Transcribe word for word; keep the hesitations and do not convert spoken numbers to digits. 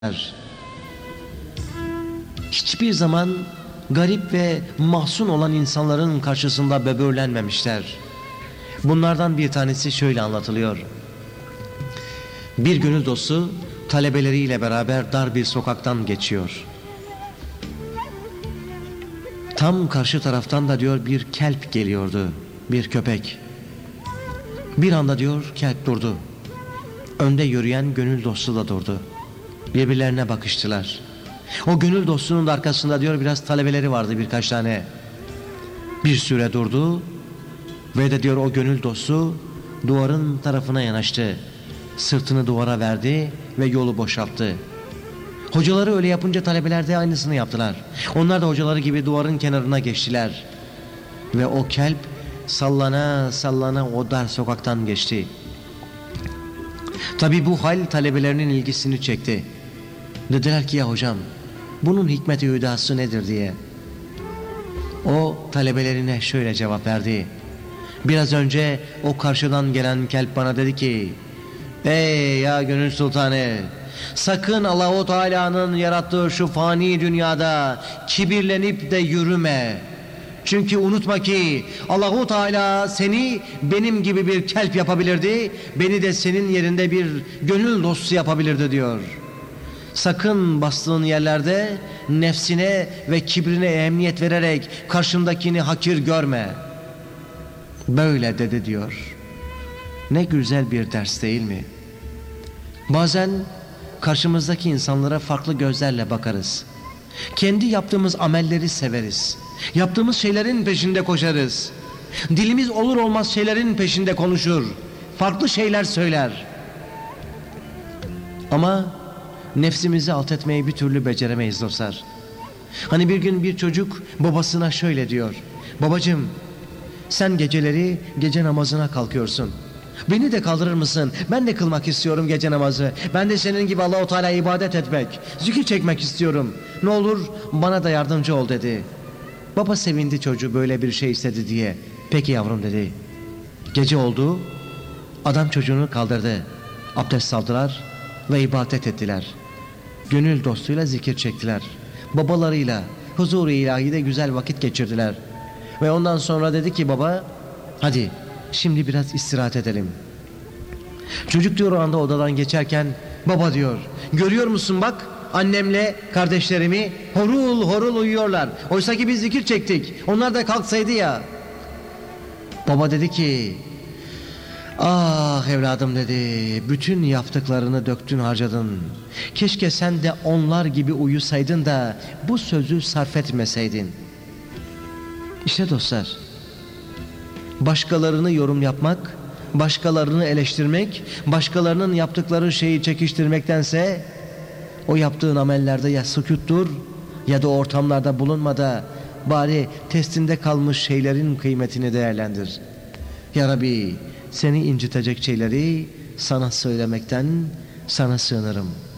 Hiçbir zaman garip ve mahzun olan insanların karşısında böbürlenmemişler. Bunlardan bir tanesi şöyle anlatılıyor. Bir gönül dostu talebeleriyle beraber dar bir sokaktan geçiyor. Tam karşı taraftan da diyor bir kelp geliyordu, bir köpek. Bir anda diyor kelp durdu. Önde yürüyen gönül dostu da durdu. Birbirlerine bakıştılar. O gönül dostunun da arkasında diyor biraz talebeleri vardı, birkaç tane. Bir süre durdu ve de diyor o gönül dostu duvarın tarafına yanaştı. Sırtını duvara verdi ve yolu boşalttı. Hocaları öyle yapınca talebeler de aynısını yaptılar. Onlar da hocaları gibi duvarın kenarına geçtiler. Ve o kelp sallana sallana o dar sokaktan geçti. Tabi bu hal talebelerinin ilgisini çekti. Dediler ki ya hocam bunun hikmeti hüdası nedir diye. O talebelerine şöyle cevap verdi. Biraz önce o karşıdan gelen kelp bana dedi ki ey ya gönül sultanı, sakın Allahu Teala'nın yarattığı şu fani dünyada kibirlenip de yürüme. Çünkü unutma ki Allahu Teala seni benim gibi bir kelp yapabilirdi, beni de senin yerinde bir gönül dostu yapabilirdi diyor. Sakın bastığın yerlerde nefsine ve kibrine ehemmiyet vererek karşındakini hakir görme. Böyle dedi diyor. Ne güzel bir ders değil mi? Bazen karşımızdaki insanlara farklı gözlerle bakarız. Kendi yaptığımız amelleri severiz. Yaptığımız şeylerin peşinde koşarız. Dilimiz olur olmaz şeylerin peşinde konuşur. Farklı şeyler söyler. Ama nefsimizi alt etmeyi bir türlü beceremeyiz dostlar. Hani bir gün bir çocuk babasına şöyle diyor. Babacığım, sen geceleri gece namazına kalkıyorsun. Beni de kaldırır mısın? Ben de kılmak istiyorum gece namazı. Ben de senin gibi Allah-u Teala'ya ibadet etmek, zikir çekmek istiyorum. Ne olur bana da yardımcı ol dedi. Baba sevindi çocuğu böyle bir şey istedi diye. Peki yavrum dedi. Gece oldu. Adam çocuğunu kaldırdı. Abdest aldılar ve ibadet ettiler. Gönül dostuyla zikir çektiler. Babalarıyla huzur-u ilahide güzel vakit geçirdiler. Ve ondan sonra dedi ki baba, hadi şimdi biraz istirahat edelim. Çocuk diyor o anda odadan geçerken, baba diyor, görüyor musun bak annemle kardeşlerimi horul horul uyuyorlar. Oysa ki biz zikir çektik. Onlar da kalksaydı ya. Baba dedi ki, ah evladım dedi, bütün yaptıklarını döktün harcadın. Keşke sen de onlar gibi uyusaydın da bu sözü sarf etmeseydin. İşte dostlar, başkalarını yorum yapmak, başkalarını eleştirmek, başkalarının yaptıkları şeyi çekiştirmektense o yaptığın amellerde ya sükuttur ya da ortamlarda bulunmada bari testinde kalmış şeylerin kıymetini değerlendir. Ya Rabbi, seni incitecek şeyleri sana söylemekten sana sığınırım.